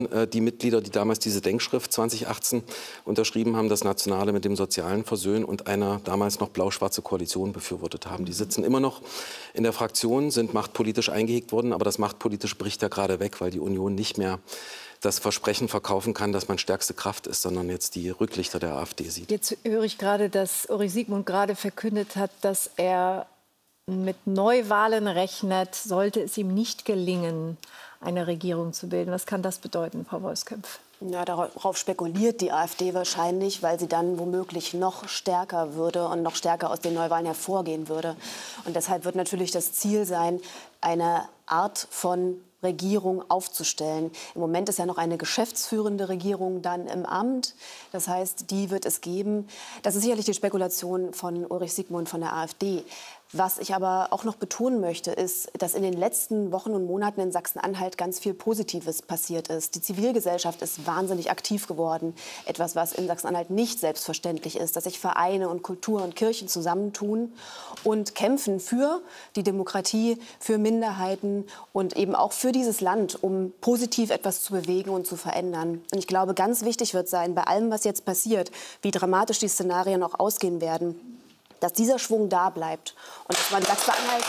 Die Mitglieder, die damals diese Denkschrift 2018 unterschrieben haben, das Nationale mit dem Sozialen versöhnen und eine damals noch blau-schwarze Koalition befürwortet haben. Die sitzen immer noch in der Fraktion, sind machtpolitisch eingehegt worden, aber das machtpolitisch bricht ja gerade weg, weil die Union nicht mehr das Versprechen verkaufen kann, dass man stärkste Kraft ist, sondern jetzt die Rücklichter der AfD sieht. Jetzt höre ich gerade, dass Ulrich Siegmund gerade verkündet hat, dass er mit Neuwahlen rechnet, sollte es ihm nicht gelingen, eine Regierung zu bilden. Was kann das bedeuten, Frau Wolfsköpf? Ja, darauf spekuliert die AfD wahrscheinlich, weil sie dann womöglich noch stärker würde und noch stärker aus den Neuwahlen hervorgehen würde. Und deshalb wird natürlich das Ziel sein, eine Art von Regierung aufzustellen. Im Moment ist ja noch eine geschäftsführende Regierung dann im Amt. Das heißt, die wird es geben. Das ist sicherlich die Spekulation von Ulrich Siegmund von der AfD. Was ich aber auch noch betonen möchte, ist, dass in den letzten Wochen und Monaten in Sachsen-Anhalt ganz viel Positives passiert ist. Die Zivilgesellschaft ist wahnsinnig aktiv geworden. Etwas, was in Sachsen-Anhalt nicht selbstverständlich ist, dass sich Vereine und Kultur und Kirchen zusammentun und kämpfen für die Demokratie, für Minderheiten und eben auch für dieses Land, um positiv etwas zu bewegen und zu verändern. Und ich glaube, ganz wichtig wird sein, bei allem, was jetzt passiert, wie dramatisch die Szenarien auch ausgehen werden, dass dieser Schwung da bleibt und dass man Sachsen-Anhalt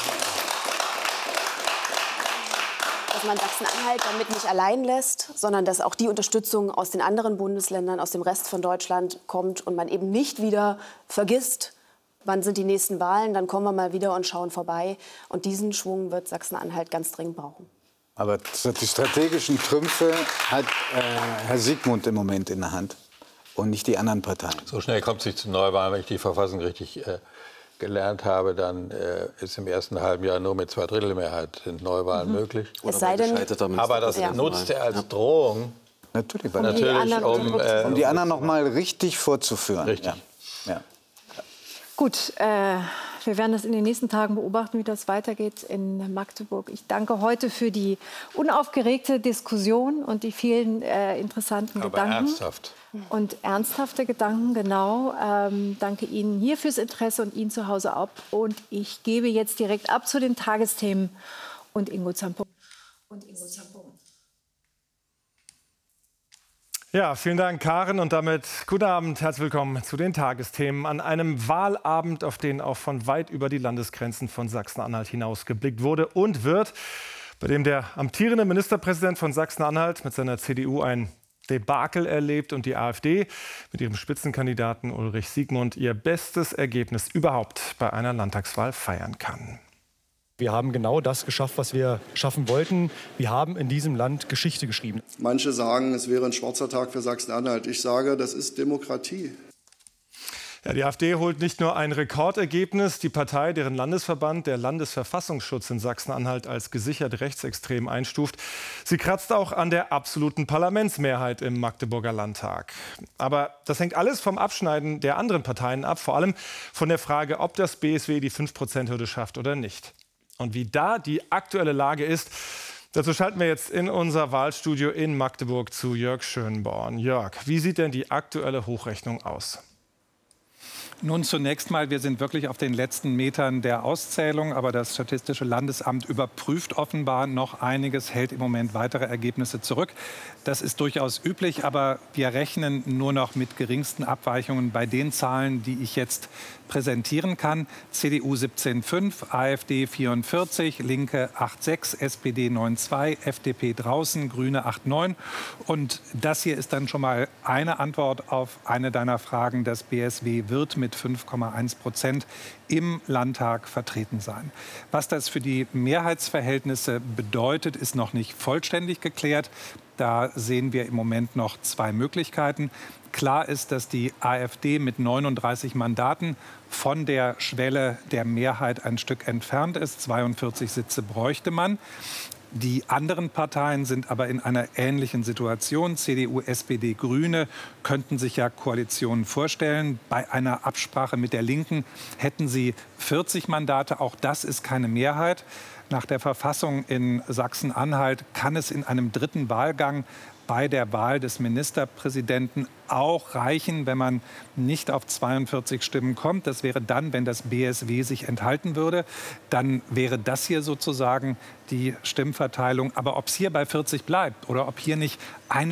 damit nicht allein lässt, sondern dass auch die Unterstützung aus den anderen Bundesländern, aus dem Rest von Deutschland kommt und man eben nicht wieder vergisst, wann sind die nächsten Wahlen, dann kommen wir mal wieder und schauen vorbei. Und diesen Schwung wird Sachsen-Anhalt ganz dringend brauchen. Aber die strategischen Trümpfe hat Herr Siegmund im Moment in der Hand. Und nicht die anderen Parteien. So schnell kommt es nicht zu Neuwahlen. Wenn ich die Verfassung richtig gelernt habe, dann ist im ersten halben Jahr nur mit Zweidrittelmehrheit sind Neuwahlen möglich. Es sei denn, aber das nutzt er als Drohung. Natürlich, um die anderen noch mal richtig vorzuführen. Richtig. Ja. Gut, wir werden das in den nächsten Tagen beobachten, wie das weitergeht in Magdeburg. Ich danke heute für die unaufgeregte Diskussion und die vielen interessanten Gedanken. Ernsthaft. Und ernsthafte Gedanken, genau. Danke Ihnen hier fürs Interesse und Ihnen zu Hause ab. Und ich gebe jetzt direkt ab zu den Tagesthemen und Ingo Zampung. Ja, vielen Dank, Karen. Und damit guten Abend, herzlich willkommen zu den Tagesthemen. An einem Wahlabend, auf den auch von weit über die Landesgrenzen von Sachsen-Anhalt hinaus geblickt wurde und wird, bei dem der amtierende Ministerpräsident von Sachsen-Anhalt mit seiner CDU ein Debakel erlebt und die AfD mit ihrem Spitzenkandidaten Ulrich Siegmund ihr bestes Ergebnis überhaupt bei einer Landtagswahl feiern kann. Wir haben genau das geschafft, was wir schaffen wollten. Wir haben in diesem Land Geschichte geschrieben. Manche sagen, es wäre ein schwarzer Tag für Sachsen-Anhalt. Ich sage, das ist Demokratie. Ja, die AfD holt nicht nur ein Rekordergebnis. Die Partei, deren Landesverband der Landesverfassungsschutz in Sachsen-Anhalt als gesichert rechtsextrem einstuft, sie kratzt auch an der absoluten Parlamentsmehrheit im Magdeburger Landtag. Aber das hängt alles vom Abschneiden der anderen Parteien ab, vor allem von der Frage, ob das BSW die 5%-Hürde schafft oder nicht. Und wie da die aktuelle Lage ist, dazu schalten wir jetzt in unser Wahlstudio in Magdeburg zu Jörg Schönborn. Jörg, wie sieht denn die aktuelle Hochrechnung aus? Nun, zunächst mal, wir sind wirklich auf den letzten Metern der Auszählung. Aber das Statistische Landesamt überprüft offenbar noch einiges, hält im Moment weitere Ergebnisse zurück. Das ist durchaus üblich, aber wir rechnen nur noch mit geringsten Abweichungen bei den Zahlen, die ich jetzt präsentieren kann. CDU 17,5, AfD 44, Linke 8,6, SPD 9,2, FDP draußen, Grüne 8,9. Und das hier ist dann schon mal eine Antwort auf eine deiner Fragen. Das BSW wird mit 5,1% im Landtag vertreten sein. Was das für die Mehrheitsverhältnisse bedeutet, ist noch nicht vollständig geklärt. Da sehen wir im Moment noch zwei Möglichkeiten. Klar ist, dass die AfD mit 39 Mandaten von der Schwelle der Mehrheit ein Stück entfernt ist. 42 Sitze bräuchte man. Die anderen Parteien sind aber in einer ähnlichen Situation. CDU, SPD, Grüne könnten sich ja Koalitionen vorstellen. Bei einer Absprache mit der Linken hätten sie 40 Mandate. Auch das ist keine Mehrheit. Nach der Verfassung in Sachsen-Anhalt kann es in einem dritten Wahlgang bei der Wahl des Ministerpräsidenten auch reichen, wenn man nicht auf 42 Stimmen kommt. Das wäre dann, wenn das BSW sich enthalten würde, dann wäre das hier sozusagen die Stimmverteilung. Aber ob es hier bei 40 bleibt oder ob hier nicht eine